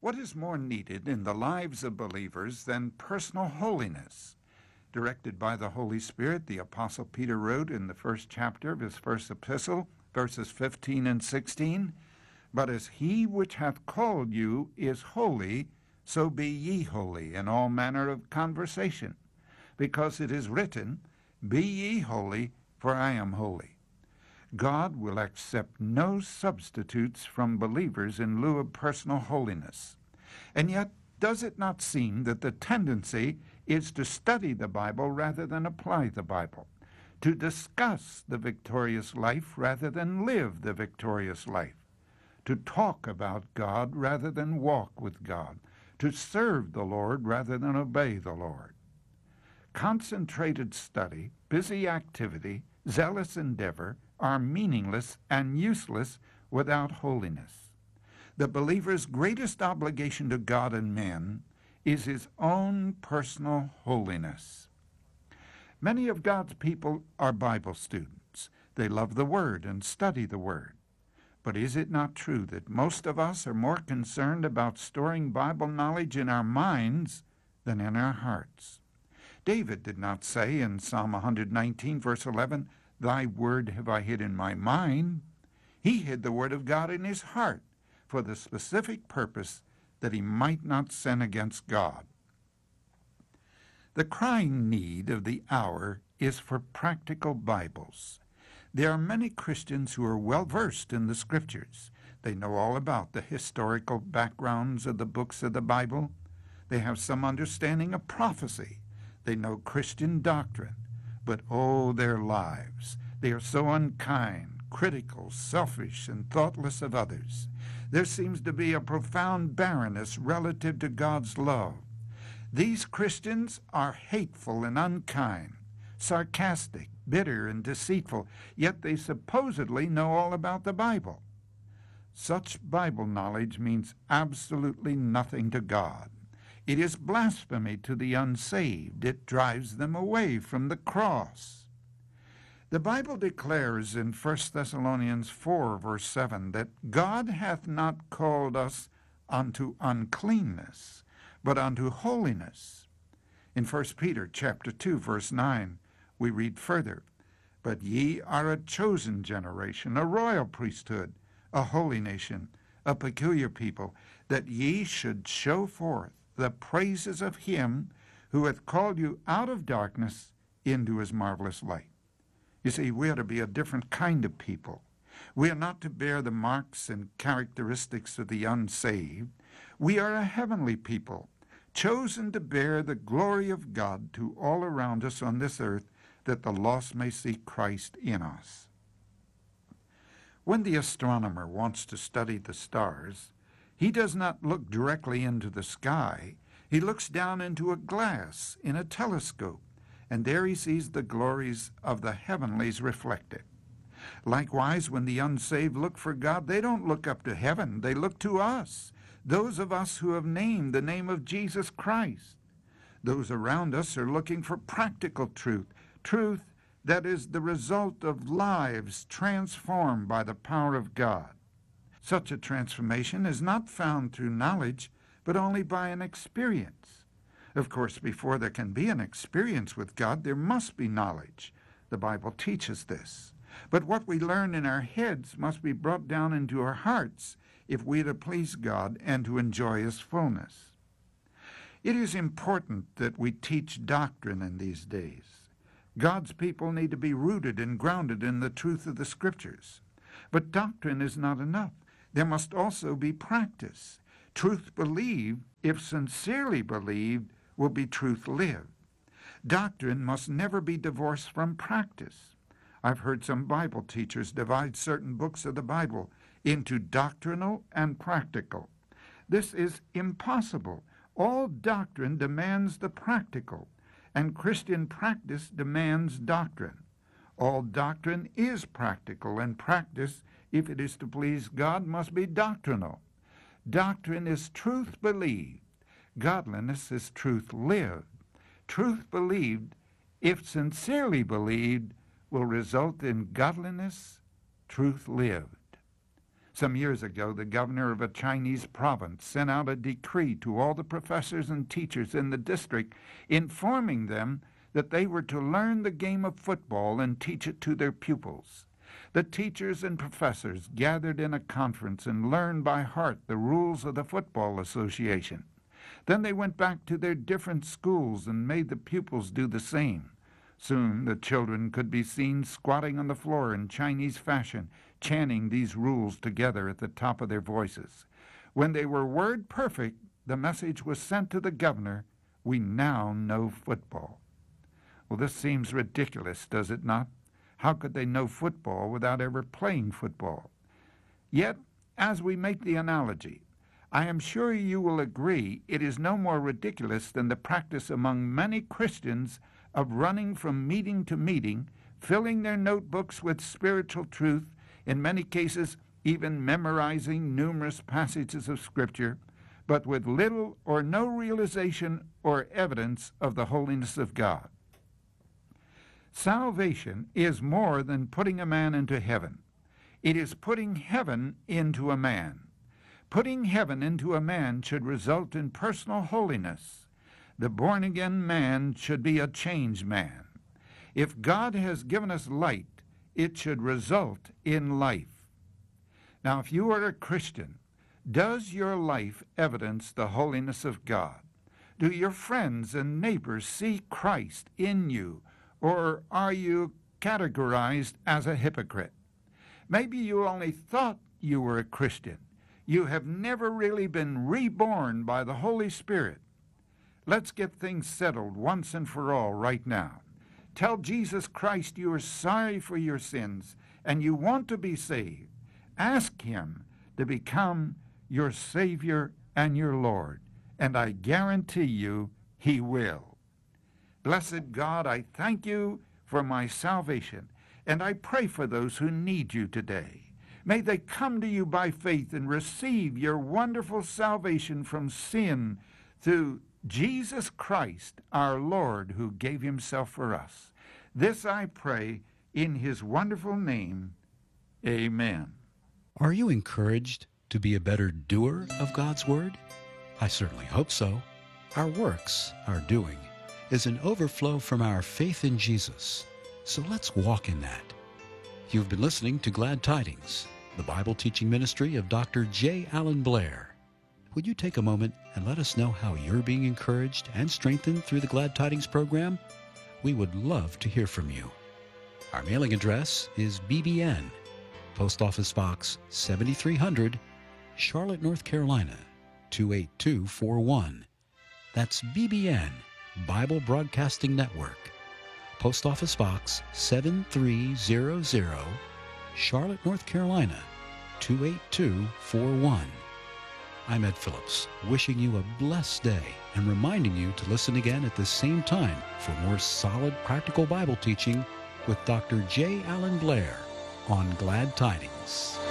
What is more needed in the lives of believers than personal holiness? Directed by the Holy Spirit, the Apostle Peter wrote in the first chapter of his first epistle, verses 15 and 16, "But as he which hath called you is holy, so be ye holy in all manner of conversation, because it is written, Be ye holy, for I am holy." God will accept no substitutes from believers in lieu of personal holiness. And yet, does it not seem that the tendency is to study the Bible rather than apply the Bible, to discuss the victorious life rather than live the victorious life, to talk about God rather than walk with God, to serve the Lord rather than obey the Lord? Concentrated study, busy activity, zealous endeavor are meaningless and useless without holiness. The believer's greatest obligation to God and men is his own personal holiness. Many of God's people are Bible students. They love the Word and study the Word. But is it not true that most of us are more concerned about storing Bible knowledge in our minds than in our hearts? David did not say in Psalm 119, verse 11, "Thy word have I hid in my mind." He hid the word of God in his heart for the specific purpose that he might not sin against God. The crying need of the hour is for practical Bibles. There are many Christians who are well versed in the Scriptures. They know all about the historical backgrounds of the books of the Bible. They have some understanding of prophecy. They know Christian doctrine. But oh, their lives! They are so unkind, critical, selfish, and thoughtless of others. There seems to be a profound barrenness relative to God's love. These Christians are hateful and unkind, sarcastic, bitter, and deceitful, yet they supposedly know all about the Bible. Such Bible knowledge means absolutely nothing to God. It is blasphemy to the unsaved. It drives them away from the cross. The Bible declares in 1 Thessalonians 4, verse 7, that God hath not called us unto uncleanness, but unto holiness. In 1 Peter chapter 2, verse 9, we read further, "But ye are a chosen generation, a royal priesthood, a holy nation, a peculiar people, that ye should show forth the praises of him who hath called you out of darkness into his marvelous light." You see, we are to be a different kind of people. We are not to bear the marks and characteristics of the unsaved. We are a heavenly people, chosen to bear the glory of God to all around us on this earth, that the lost may see Christ in us. When the astronomer wants to study the stars, he does not look directly into the sky. He looks down into a glass in a telescope, and there he sees the glories of the heavenlies reflected. Likewise, when the unsaved look for God, they don't look up to heaven. They look to us, those of us who have named the name of Jesus Christ. Those around us are looking for practical truth, truth that is the result of lives transformed by the power of God. Such a transformation is not found through knowledge, but only by an experience. Of course, before there can be an experience with God, there must be knowledge. The Bible teaches this. But what we learn in our heads must be brought down into our hearts if we are to please God and to enjoy his fullness. It is important that we teach doctrine in these days. God's people need to be rooted and grounded in the truth of the Scriptures. But doctrine is not enough. There must also be practice. Truth believed, if sincerely believed, will be truth lived. Doctrine must never be divorced from practice. I've heard some Bible teachers divide certain books of the Bible into doctrinal and practical. This is impossible. All doctrine demands the practical, and Christian practice demands doctrine. All doctrine is practical, and practice, if it is to please God, must be doctrinal. Doctrine is truth believed. Godliness is truth lived. Truth believed, if sincerely believed, will result in godliness, truth lived. Some years ago, the governor of a Chinese province sent out a decree to all the professors and teachers in the district, informing them that they were to learn the game of football and teach it to their pupils. The teachers and professors gathered in a conference and learned by heart the rules of the Football Association. Then they went back to their different schools and made the pupils do the same. Soon the children could be seen squatting on the floor in Chinese fashion, chanting these rules together at the top of their voices. When they were word perfect, the message was sent to the governor, "We now know football." Well, this seems ridiculous, does it not? How could they know football without ever playing football? Yet, as we make the analogy, I am sure you will agree it is no more ridiculous than the practice among many Christians of running from meeting to meeting, filling their notebooks with spiritual truth, in many cases even memorizing numerous passages of Scripture, but with little or no realization or evidence of the holiness of God. Salvation is more than putting a man into heaven. It is putting heaven into a man. Putting heaven into a man should result in personal holiness. The born-again man should be a changed man. If God has given us light, it should result in life. Now, if you are a Christian, does your life evidence the holiness of God? Do your friends and neighbors see Christ in you, or are you categorized as a hypocrite? Maybe you only thought you were a Christian. You have never really been reborn by the Holy Spirit. Let's get things settled once and for all right now. Tell Jesus Christ you are sorry for your sins and you want to be saved. Ask Him to become your Savior and your Lord, and I guarantee you He will. Blessed God, I thank you for my salvation, and I pray for those who need you today. May they come to you by faith and receive your wonderful salvation from sin through Jesus Christ, our Lord, who gave Himself for us. This I pray in His wonderful name. Amen. Are you encouraged to be a better doer of God's Word? I certainly hope so. Our works, our doing, is an overflow from our faith in Jesus. So let's walk in that. You've been listening to Glad Tidings, the Bible teaching ministry of Dr. J. Allen Blair. Would you take a moment and let us know how you're being encouraged and strengthened through the Glad Tidings program? We would love to hear from you. Our mailing address is BBN, Post Office Box 7300, Charlotte, North Carolina, 28241. That's BBN, Bible Broadcasting Network, Post Office Box 7300, Charlotte, North Carolina, 28241. I'm Ed Phillips, wishing you a blessed day and reminding you to listen again at the same time for more solid practical Bible teaching with Dr. J. Allen Blair on Glad Tidings.